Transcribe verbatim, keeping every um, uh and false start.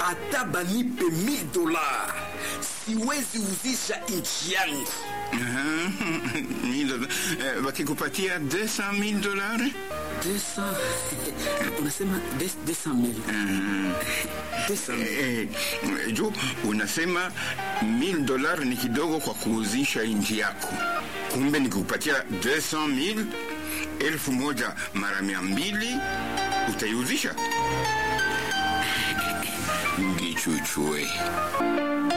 hata banipe mia dola siwezi uzisha nchi yangu. Wakikupatia deux cent mille dolari? deux cents unasema deux cent mille. deux cent mille. Eh, jo, unasema mille dolari ni kidogo kwa kuuzisha nchi yako. Kumbe nikikupatia deux cent mille, elfu moja mara mia mbili, utaiuzisha? Ngichuchue.